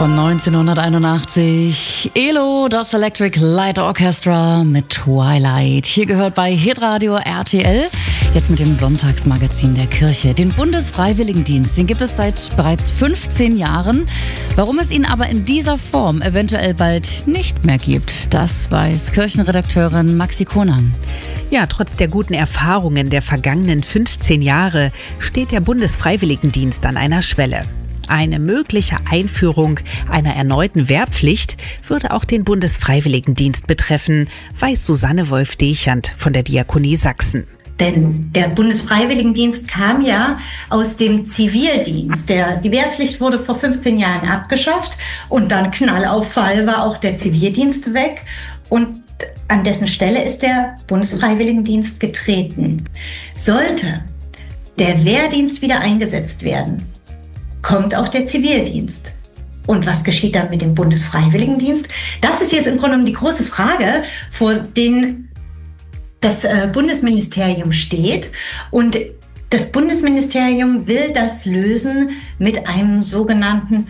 von 1981. ELO, das Electric Light Orchestra mit Twilight. Hier gehört bei Hitradio RTL. Jetzt mit dem Sonntagsmagazin der Kirche. Den Bundesfreiwilligendienst, den gibt es seit bereits 15 Jahren. Warum es ihn aber in dieser Form eventuell bald nicht mehr gibt, das weiß Kirchenredakteurin Maxi Konang. Ja, trotz der guten Erfahrungen der vergangenen 15 Jahre steht der Bundesfreiwilligendienst an einer Schwelle. Eine mögliche Einführung einer erneuten Wehrpflicht würde auch den Bundesfreiwilligendienst betreffen, weiß Susanne Wolf-Dechant von der Diakonie Sachsen. Denn der Bundesfreiwilligendienst kam ja aus dem Zivildienst. Die Wehrpflicht wurde vor 15 Jahren abgeschafft und dann Knallauffall war auch der Zivildienst weg und an dessen Stelle ist der Bundesfreiwilligendienst getreten. Sollte der Wehrdienst wieder eingesetzt werden, kommt auch der Zivildienst. Und was geschieht dann mit dem Bundesfreiwilligendienst? Das ist jetzt im Grunde genommen die große Frage, vor denen das Bundesministerium steht. Und das Bundesministerium will das lösen mit einem sogenannten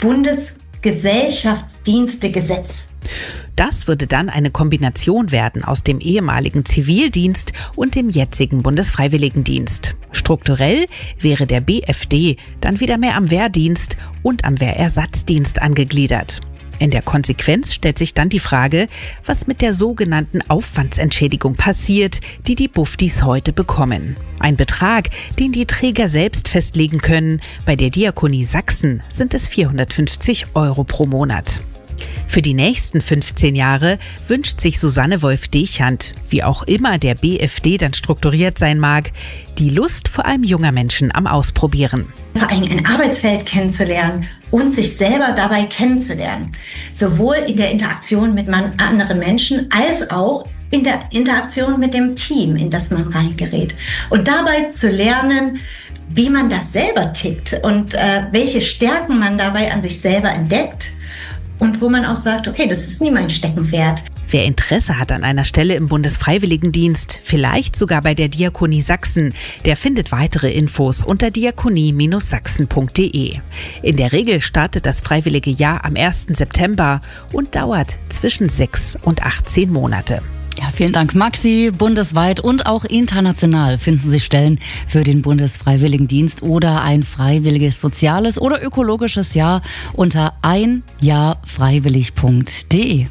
Bundesgesellschaftsdienstegesetz. Das würde dann eine Kombination werden aus dem ehemaligen Zivildienst und dem jetzigen Bundesfreiwilligendienst. Strukturell wäre der BFD dann wieder mehr am Wehrdienst und am Wehrersatzdienst angegliedert. In der Konsequenz stellt sich dann die Frage, was mit der sogenannten Aufwandsentschädigung passiert, die die Bufdis heute bekommen. Ein Betrag, den die Träger selbst festlegen können. Bei der Diakonie Sachsen sind es 450 € pro Monat. Für die nächsten 15 Jahre wünscht sich Susanne Wolf-Dechant, wie auch immer der BFD dann strukturiert sein mag, die Lust vor allem junger Menschen am Ausprobieren. Vor allem ein Arbeitsfeld kennenzulernen und sich selber dabei kennenzulernen. Sowohl in der Interaktion mit anderen Menschen als auch in der Interaktion mit dem Team, in das man reingerät. Und dabei zu lernen, wie man das selber tickt und welche Stärken man dabei an sich selber entdeckt. Und wo man auch sagt, okay, das ist nie mein Steckenpferd. Wer Interesse hat an einer Stelle im Bundesfreiwilligendienst, vielleicht sogar bei der Diakonie Sachsen, der findet weitere Infos unter diakonie-sachsen.de. In der Regel startet das freiwillige Jahr am 1. September und dauert zwischen 6 und 18 Monate. Ja, vielen Dank, Maxi. Bundesweit und auch international finden Sie Stellen für den Bundesfreiwilligendienst oder ein freiwilliges soziales oder ökologisches Jahr unter einjahrfreiwillig.de.